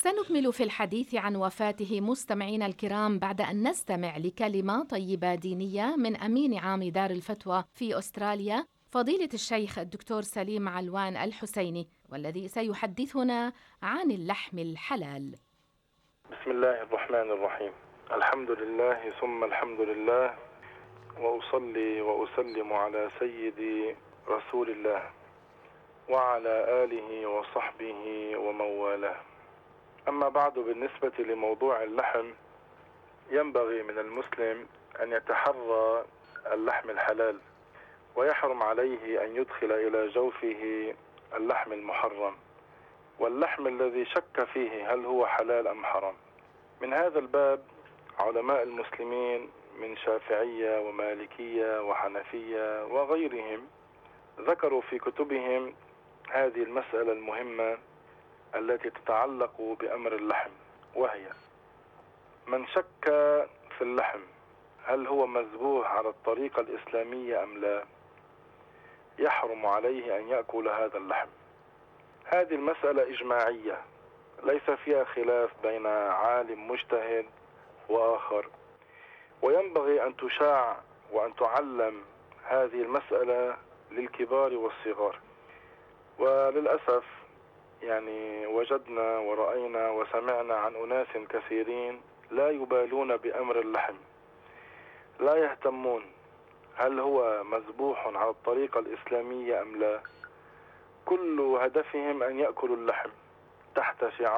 سنكمل في الحديث عن وفاته مستمعينا الكرام بعد أن نستمع لكلمة طيبة دينية من أمين عام دار الفتوى في أستراليا فضيلة الشيخ الدكتور سليم علوان الحسيني، والذي سيحدثنا عن اللحم الحلال. بسم الله الرحمن الرحيم. الحمد لله ثم الحمد لله، وأصلي وأسلم على سيدي رسول الله وعلى آله وصحبه ومن والاه. أما بعد، بالنسبة لموضوع اللحم، ينبغي من المسلم أن يتحرى اللحم الحلال، ويحرم عليه أن يدخل إلى جوفه اللحم المحرم، واللحم الذي شك فيه هل هو حلال أم حرام. من هذا الباب علماء المسلمين من شافعية ومالكية وحنفية وغيرهم ذكروا في كتبهم هذه المسألة المهمة التي تتعلق بأمر اللحم، وهي: من شك في اللحم هل هو مذبوح على الطريقة الإسلامية أم لا، يحرم عليه أن يأكل هذا اللحم. هذه المسألة إجماعية ليس فيها خلاف بين عالم مجتهد وآخر، وينبغي أن تشاع وأن تعلم هذه المسألة للكبار والصغار. وللأسف وجدنا ورأينا وسمعنا عن أناس كثيرين لا يبالون بأمر اللحم، لا يهتمون هل هو مذبوح على الطريقة الإسلامية أم لا. كل هدفهم أن يأكلوا اللحم تحت شعار